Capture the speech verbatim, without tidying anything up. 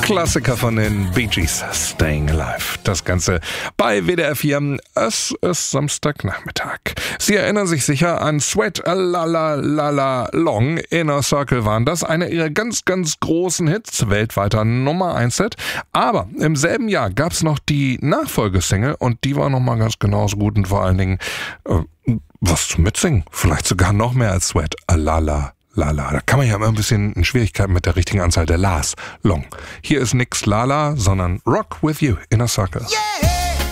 Klassiker von den Bee Gees, Staying Alive. Das Ganze bei W D R vier. Es ist Samstagnachmittag. Sie erinnern sich sicher an Sweat a la la la la Long. Inner Circle waren das. Einer ihrer ganz, ganz großen Hits. Weltweiter Nummer eins Hit. Aber im selben Jahr gab es noch die Nachfolgesingle und die war nochmal ganz genauso gut und vor allen Dingen äh, was zum Mitsingen. Vielleicht sogar noch mehr als Sweat a la la. Lala. Da kann man ja immer ein bisschen in Schwierigkeiten mit der richtigen Anzahl der Las. Long. Hier ist nix Lala, sondern Rock With You, Inner Circle. Yeah!